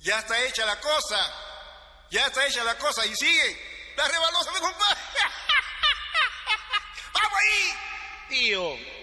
Ya está hecha la cosa. Ya está hecha la cosa. Y sigue. La rebalosa, mi compadre. ¡Vamos ahí! Tío,